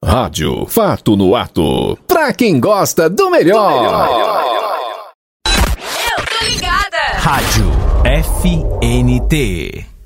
Rádio Fato no Ato. Pra quem gosta do melhor. Eu tô ligada. Rádio FNT.